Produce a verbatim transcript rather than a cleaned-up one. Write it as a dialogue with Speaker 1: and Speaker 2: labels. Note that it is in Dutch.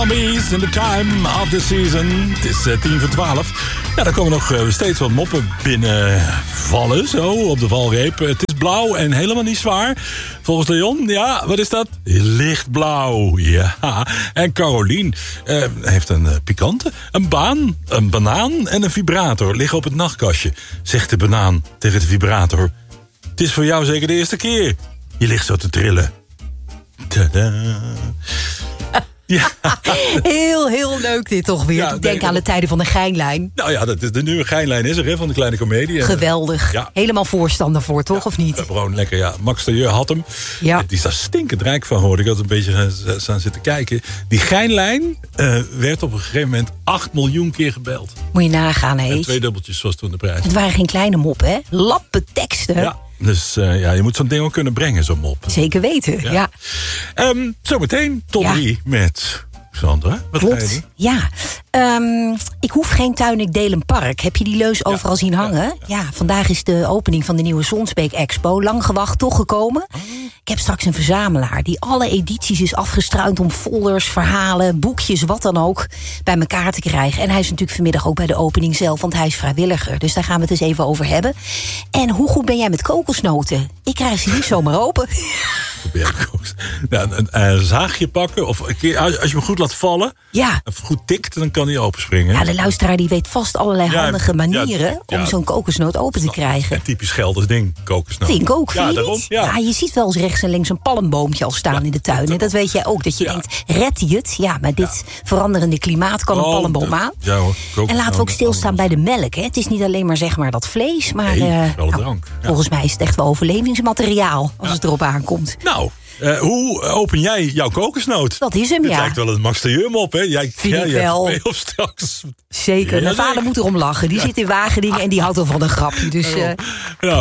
Speaker 1: Zombies in the time of the season. Het is uh, tien voor twaalf. Ja, daar komen nog uh, steeds wat moppen binnenvallen. Zo, op de valreep. Het is blauw en helemaal niet zwaar. Volgens Leon, ja, wat is dat? Lichtblauw, ja. En Carolien uh, heeft een uh, pikante. Een baan, een banaan en een vibrator liggen op het nachtkastje. Zegt de banaan tegen de vibrator. Het is voor jou zeker de eerste keer. Je ligt zo te trillen. Tadaa. Ja.
Speaker 2: Heel, heel leuk dit toch weer.
Speaker 1: Ja,
Speaker 2: Ik denk
Speaker 1: nee,
Speaker 2: aan de tijden van de Geinlijn.
Speaker 1: Nou ja, dat is de nieuwe Geinlijn is er, hè, van de kleine komedie.
Speaker 2: Geweldig.
Speaker 1: Ja.
Speaker 2: Helemaal voorstander voor, toch?
Speaker 1: Ja,
Speaker 2: of niet?
Speaker 1: Gewoon lekker, ja. Max de Jeur had hem.
Speaker 2: Ja.
Speaker 1: Die is daar stinkend rijk van, hoorde ik. Ik had een beetje aan zitten kijken. Die Geinlijn uh, werd op een gegeven moment acht miljoen keer gebeld.
Speaker 2: Moet je nagaan,
Speaker 1: En
Speaker 2: hè?
Speaker 1: twee dubbeltjes was toen de prijs.
Speaker 2: Het waren geen kleine moppen, hè? Lappen teksten.
Speaker 1: Ja, dus uh, ja, je moet zo'n ding ook kunnen brengen, zo'n mop.
Speaker 2: Zeker weten, ja.
Speaker 1: Ja. Um, zometeen top
Speaker 2: Ja.
Speaker 1: drie met Sandra. Wat ga je
Speaker 2: Klopt,
Speaker 1: doen?
Speaker 2: ja. Um, ik hoef geen tuin, ik deel een park. Heb je die leus overal zien hangen? Ja,
Speaker 1: ja.
Speaker 2: ja, vandaag is de opening van de nieuwe Sonsbeek Expo. Lang gewacht, toch gekomen. Oh. Ik heb straks een verzamelaar die alle edities is afgestruind om folders, verhalen, boekjes, wat dan ook, bij elkaar te krijgen. En hij is natuurlijk vanmiddag ook bij de opening zelf, want hij is vrijwilliger. Dus daar gaan we het eens even over hebben. En hoe goed ben jij met kokosnoten? Ik krijg ze niet zomaar open.
Speaker 1: Nou, een, een zaagje pakken, of een keer, als je hem goed laat vallen,
Speaker 2: Ja.
Speaker 1: of goed tikt, dan kan hij openspringen.
Speaker 2: Ja, de luisteraar die weet vast allerlei
Speaker 1: Ja,
Speaker 2: handige manieren
Speaker 1: ja, ja.
Speaker 2: om zo'n kokosnoot open te krijgen.
Speaker 1: Een typisch Gelders ding, kokosnoot.
Speaker 2: Vind ik ook, vind
Speaker 1: ja,
Speaker 2: je
Speaker 1: daarom,
Speaker 2: niet?
Speaker 1: ja.
Speaker 2: Ja, je ziet wel eens rechts en links een palmboompje al staan
Speaker 1: Ja,
Speaker 2: in de tuin. En dat weet jij ook, dat je
Speaker 1: Ja.
Speaker 2: denkt, redt hij het? Ja, maar dit veranderende klimaat kan een
Speaker 1: Oh,
Speaker 2: palmboom
Speaker 1: de-
Speaker 2: aan.
Speaker 1: Ja, hoor, kokosnoot,
Speaker 2: En laten we ook stilstaan bij de melk. Hè. Het is niet alleen maar zeg maar dat vlees, maar
Speaker 1: Nee,
Speaker 2: eh,
Speaker 1: wel een
Speaker 2: nou,
Speaker 1: drank, ja.
Speaker 2: volgens mij is het echt wel overlevingsmateriaal als
Speaker 1: Ja.
Speaker 2: het erop aankomt.
Speaker 1: Nou, uh, hoe open jij jouw kokosnoot?
Speaker 2: Dat is hem,
Speaker 1: Dit
Speaker 2: ja.
Speaker 1: lijkt wel een Max de Jeur mop, hè? Jij,
Speaker 2: Vind
Speaker 1: ja,
Speaker 2: ik
Speaker 1: jij
Speaker 2: wel.
Speaker 1: hebt of straks.
Speaker 2: Zeker.
Speaker 1: Ja,
Speaker 2: Mijn vader
Speaker 1: zeker.
Speaker 2: moet erom lachen. Die zit in Wageningen en die houdt wel van een grapje. Dus, eh,
Speaker 1: Ja.